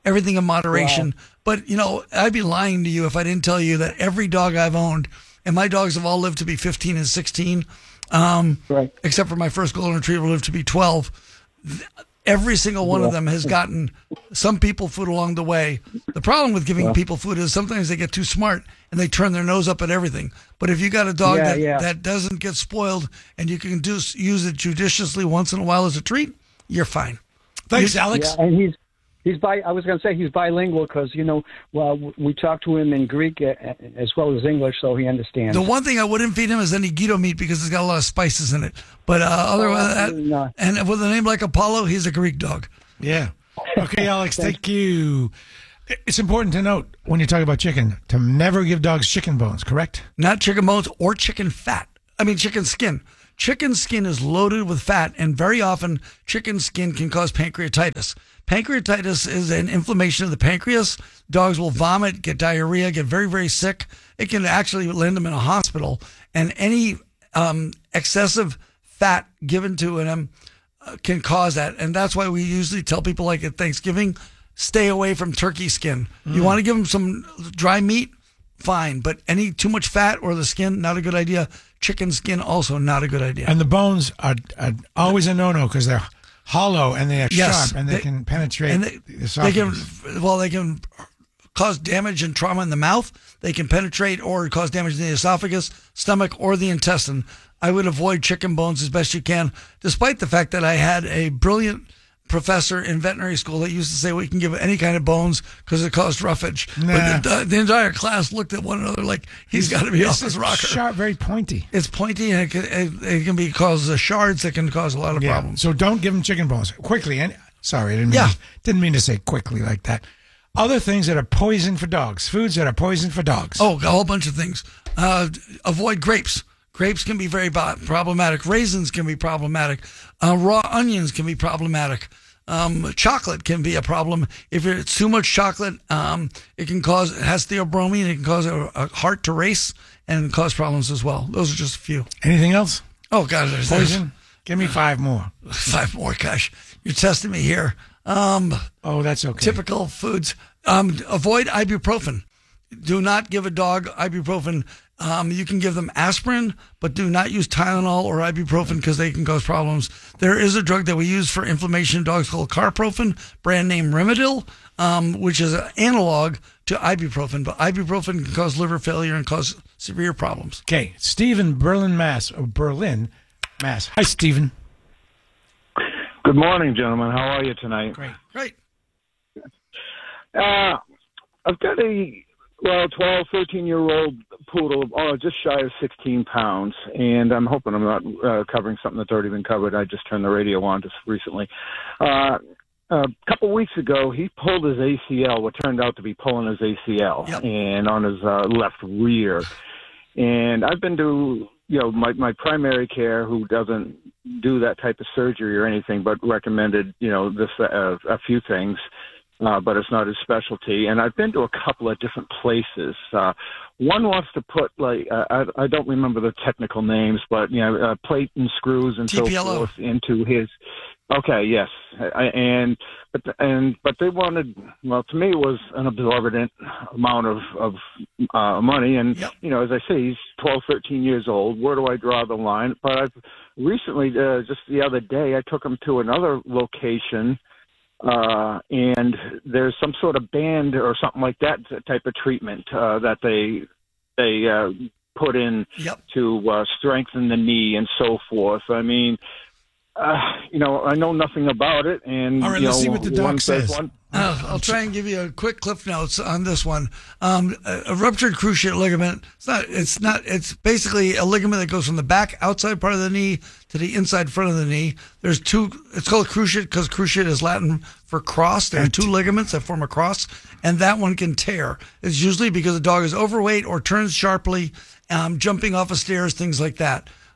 everything in moderation. Wow. But, you know, I'd be lying to you if I didn't tell you that every dog I've owned, and my dogs have all lived to be fifteen and sixteen, um, right. except for my first golden retriever lived to be twelve. Every single one Yeah. of them has gotten some people food along the way. The problem with giving Yeah. people food is sometimes they get too smart and they turn their nose up at everything. But if you got a dog Yeah, that, yeah. that doesn't get spoiled and you can do, use it judiciously once in a while as a treat, you're fine. Thanks, You- Alex. Yeah, and he's he's bi. I was going to say he's bilingual because you know, well, we talk to him in Greek uh, as well as English, so he understands. The one thing I wouldn't feed him is any Guido meat because it's got a lot of spices in it. But uh, otherwise, Oh, no. that, and with a name like Apollo, he's a Greek dog. Yeah. Okay, Alex, thank you. It's important to note when you talk about chicken to never give dogs chicken bones, correct? Not chicken bones or chicken fat. I mean, chicken skin. Chicken skin is loaded with fat, and very often chicken skin can cause pancreatitis. Pancreatitis is an inflammation of the pancreas. Dogs will vomit, get diarrhea, get very, very sick. It can actually land them in a hospital. And any um, excessive fat given to them uh, can cause that. And that's why we usually tell people, like at Thanksgiving, stay away from turkey skin. Mm. You want to give them some dry meat, fine. But any too much fat or the skin, not a good idea. Chicken skin, also not a good idea. And the bones are, are always a no-no because they're hollow and they are Yes, sharp and they, they- can penetrate and they, the they can, esophagus. well, they can cause damage and trauma in the mouth. They can penetrate or cause damage in the esophagus, stomach, or the intestine. I would avoid chicken bones as best you can, despite the fact that I had a brilliant professor in veterinary school that used to say we can give any kind of bones because it caused roughage. Nah. But the, the entire class looked at one another like he's got to be off his rocker. Sharp, very pointy. It's pointy and it can, it, it can be cause uh, shards that can cause a lot of Yeah. problems. So don't give them chicken bones quickly. And sorry, I didn't mean, Yeah. to, didn't mean to say quickly like that. Other things that are poison for dogs, foods that are poison for dogs. Oh, a whole bunch of things. Uh, avoid grapes. Grapes can be very bo- problematic. Raisins can be problematic. Uh, raw onions can be problematic. Um, chocolate can be a problem. If it's too much chocolate, um, it can cause, it has theobromine, it can cause a, a heart to race and cause problems as well. Those are just a few. Anything else? Oh, God. There's Poison? Give me five more. Five more. Gosh, you're testing me here. Um, oh, that's okay. Typical foods. Um, avoid ibuprofen. Do not give a dog ibuprofen. Um, you can give them aspirin, but do not use Tylenol or ibuprofen because they can cause problems. There is a drug that we use for inflammation in dogs called Carprofen, brand name Rimadyl, um, which is an analog to ibuprofen. But ibuprofen can cause liver failure and cause severe problems. Okay, Stephen, Berlin, Mass. Or Berlin, Mass. Hi, Stephen. Good morning, gentlemen. How are you tonight? Great. Great. Uh, I've got a, well, twelve, thirteen-year-old poodle, oh, just shy of sixteen pounds, and I'm hoping I'm not uh, covering something that's already been covered. I just turned the radio on just recently. Uh, a couple weeks ago, he pulled his A C L, what turned out to be pulling his A C L, Yep. and on his uh, left rear. And I've been to, you know, my, my primary care, who doesn't do that type of surgery or anything, but recommended, you know, this uh, a few things. Uh, but it's not his specialty. And I've been to a couple of different places. Uh, one wants to put, like, uh, I, I don't remember the technical names, but, you know, uh, plate and screws and T P L O. so forth into his. Okay, yes. I, and, but, and, but they wanted, well, to me, it was an exorbitant amount of, of uh, money. And, Yep. you know, as I say, he's twelve, thirteen years old. Where do I draw the line? But I've recently, uh, just the other day, I took him to another location. Uh, and there's some sort of band or something like that type of treatment uh, that they they uh, put in Yep. to uh, strengthen the knee and so forth. I mean, uh, you know, I know nothing about it, and All right, you let's know, see what the one doc says says. one- Uh, I'll try and give you a quick cliff notes on this one. Um, a, a ruptured cruciate ligament. It's not. It's not. It's basically a ligament that goes from the back outside part of the knee to the inside front of the knee. There's two. It's called cruciate because cruciate is Latin for cross. There are two ligaments that form a cross, and that one can tear. It's usually because the dog is overweight or turns sharply, um, jumping off of stairs, things like that.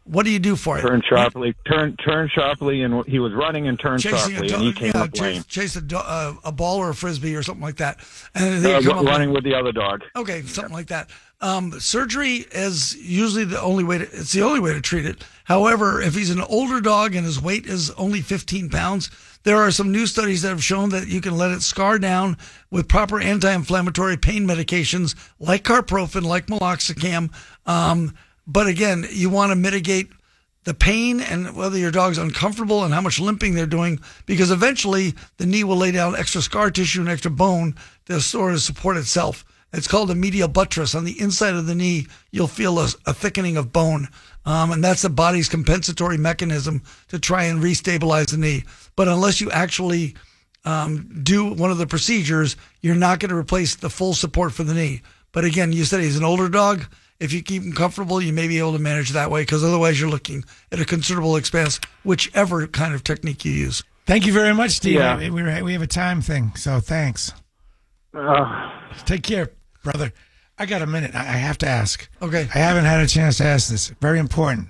What do you do for it? Turn sharply, turn turn sharply, and he was running and turned Chasing sharply, a, and he came yeah, up lane. chase, chase a, do- uh, a ball or a frisbee or something like that, and they Uh, come up running lane. with the other dog. Okay, something like that. Um, surgery is usually the only way to, it's the only way to treat it. However, if he's an older dog and his weight is only fifteen pounds, there are some new studies that have shown that you can let it scar down with proper anti-inflammatory pain medications like carprofen, like meloxicam. Um, but again, you want to mitigate the pain and whether your dog's uncomfortable and how much limping they're doing, because eventually the knee will lay down extra scar tissue and extra bone to sort of support itself. It's called a medial buttress. On the inside of the knee, you'll feel a, a thickening of bone. Um, and that's the body's compensatory mechanism to try and restabilize the knee. But unless you actually um, do one of the procedures, you're not going to replace the full support for the knee. But again, you said he's an older dog. If you keep him comfortable, you may be able to manage that way, because otherwise you're looking at a considerable expense, whichever kind of technique you use. Thank you very much, Steve. Yeah. We, we we have a time thing, so thanks. Uh, Take care, brother. I got a minute. I I have to ask. Okay. I haven't had a chance to ask this. Very important.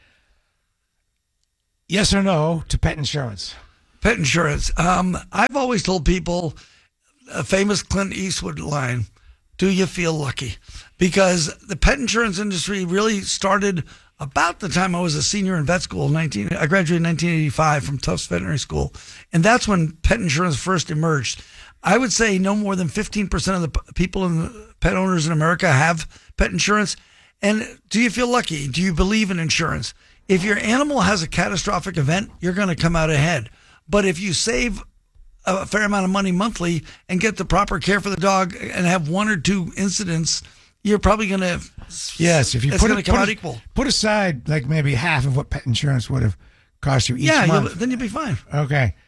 Yes or no to pet insurance? Pet insurance. Um, I've always told people a famous Clint Eastwood line, do you feel lucky? Because the pet insurance industry really started about the time I was a senior in vet school. nineteen I graduated in nineteen eighty-five from Tufts Veterinary School. And that's when pet insurance first emerged. I would say no more than fifteen percent of the p- people in the pet owners in America have pet insurance. And do you feel lucky? Do you believe in insurance? If your animal has a catastrophic event, you're going to come out ahead. But if you save a fair amount of money monthly and get the proper care for the dog and have one or two incidents, you're probably going to, Yes, if you it's put going it, to come put out it- equal. Put aside like maybe half of what pet insurance would have cost you each Yeah, month. you'll, then you'll be fine. Okay.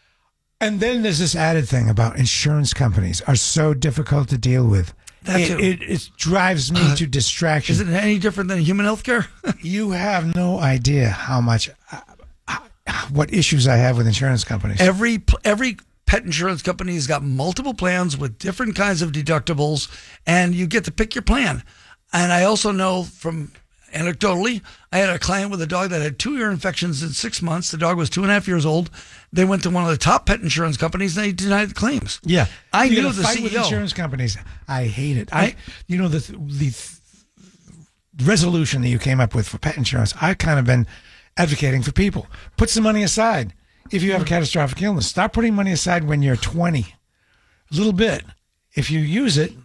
And then there's this added thing about insurance companies are so difficult to deal with. That it, too. it, it drives me to distraction. Is it any different than human health care? You have no idea how much, uh, what issues I have with insurance companies. Every every pet insurance company has got multiple plans with different kinds of deductibles, and you get to pick your plan. And I also know from anecdotally, I had a client with a dog that had two ear infections in six months. The dog was two and a half years old. They went to one of the top pet insurance companies, and they denied the claims. Yeah, I you knew gotta the fight C E O. with insurance companies. I hate it. I, I- you know, the the resolution that you came up with for pet insurance. I've kind of been advocating for people. Put some money aside if you have a catastrophic illness. Start putting money aside when you're twenty. A little bit. If you use it,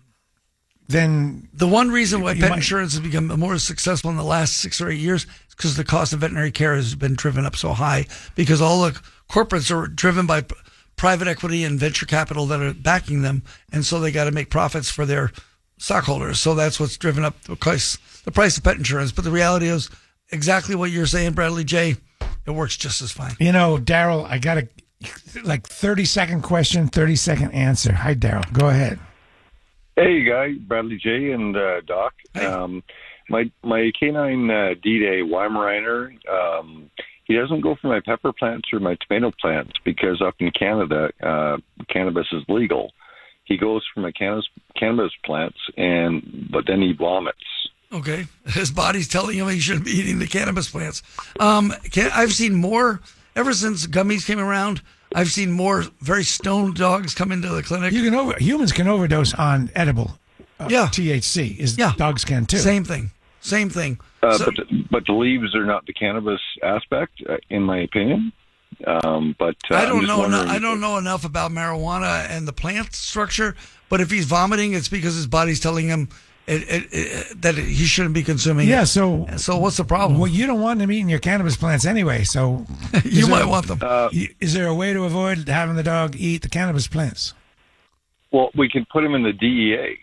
then The one reason why You pet might- insurance has become more successful in the last six or eight years is because the cost of veterinary care has been driven up so high, because all the corporates are driven by p- private equity and venture capital that are backing them, and so they got to make profits for their stockholders. So that's what's driven up the price, the price of pet insurance. But the reality is exactly what you're saying, Bradley J. It works just as fine. you know, Daryl, I got a like thirty second question, thirty second answer. Hi, Daryl. Go ahead. Hey, guy, Bradley J. and uh, Doc. Um, my my canine uh, D-Day Weimaraner, um, he doesn't go for my pepper plants or my tomato plants because up in Canada, uh, cannabis is legal. He goes for my cannabis cannabis plants, and but then he vomits. Okay, his body's telling him he shouldn't be eating the cannabis plants. Um, can, I've seen more ever since gummies came around. I've seen more very stoned dogs come into the clinic. You can over humans can overdose on edible uh, Yeah. T H C. Is Yeah. dogs can too. Same thing. Same thing. Uh, So- but the, but the leaves are not the cannabis aspect, uh, in my opinion. Um, but uh, I I'm don't just know. Enough, wondering- I don't know enough about marijuana and the plant structure. But if he's vomiting, it's because his body's telling him it, it, it, that he shouldn't be consuming Yeah. it. So So what's the problem? well, you don't want them eating your cannabis plants anyway. So You is might there- want them. Uh, Is there a way to avoid having the dog eat the cannabis plants? Well, we can put him in the D E A.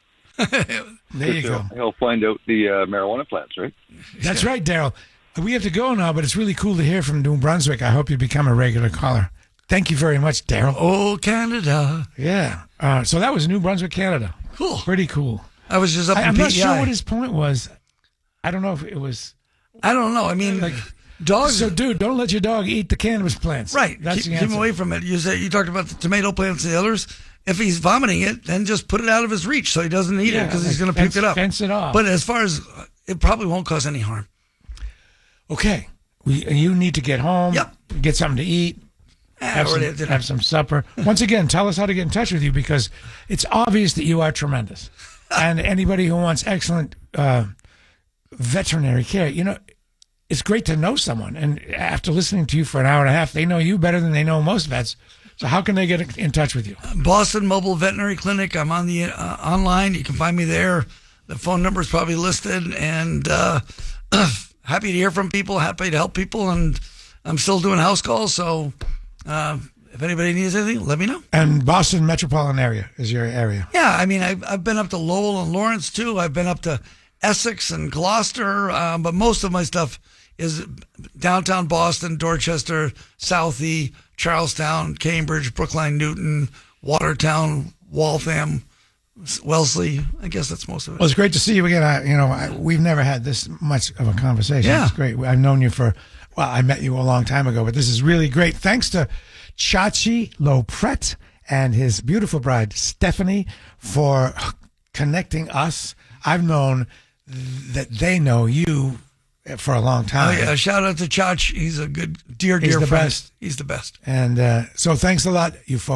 There you He'll, go. he'll find out the uh, marijuana plants, right? That's right, Daryl. We have to go now, but it's really cool to hear from New Brunswick. I hope you become a regular caller. Thank you very much, Daryl. Oh, Canada. Yeah. Uh, so that was New Brunswick, Canada. Cool. Pretty cool. I was just up I, in I'm not P E I. sure what his point was. I don't know if it was. I don't know. I mean, Like, dogs. So, dude, don't let your dog eat the cannabis plants. Right. That's keep, the keep him answer. away from it. You said you talked about the tomato plants and the others. If he's vomiting it, then just put it out of his reach so he doesn't eat it Yeah, because he's like going to puke fence- it up. fence it off. But as far as it probably won't cause any harm. okay, we you need to get home, Yep. get something to eat, have some, already did. have some supper. Once again, tell us how to get in touch with you, because it's obvious that you are tremendous. And anybody who wants excellent uh, veterinary care, you know, it's great to know someone. And after listening to you for an hour and a half, they know you better than they know most vets. So how can they get in touch with you? Boston Mobile Veterinary Clinic. I'm on the uh, online. You can find me there. The phone number is probably listed. And uh, happy to hear from people. Happy to help people. And I'm still doing house calls. So uh, if anybody needs anything, let me know. And Boston metropolitan area is your area. Yeah, I mean, I've, I've been up to Lowell and Lawrence, too. I've been up to Essex and Gloucester. Uh, but most of my stuff is downtown Boston, Dorchester, Southie, Charlestown, Cambridge, Brookline, Newton, Watertown, Waltham, Wellesley. I guess that's most of it. Well, it's great to see you again. I, you know, I, we've never had this much of a conversation. Yeah. It's great. I've known you for, well, I met you a long time ago, but this is really great. Thanks to Chachi Lopret and his beautiful bride, Stephanie, for connecting us. I've known that they know you for a long time. Oh, yeah. Shout out to Chach. He's a good, dear, He's dear the friend. best. He's the best. And uh, so thanks a lot, you folks.